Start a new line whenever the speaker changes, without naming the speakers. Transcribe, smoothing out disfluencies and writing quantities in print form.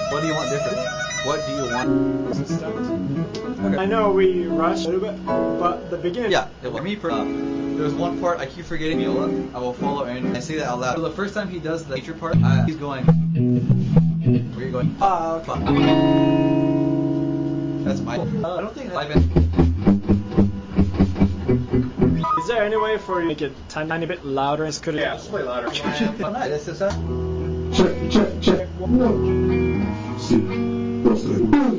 What do you want different? What do you want?
Okay. I know we rushed a little bit, but the beginning.
Yeah, for me, there's one part I keep forgetting. Viola, I will follow Aaron. I say that out loud. So the first time he does the nature part, he's going. Where are you going? Fuck. That's my. I don't think I've been.
Is there any way for you to make it tiny bit louder and could it?
Yeah, let's play louder.
Oh, nice. This is
Check. 1, 2, 3.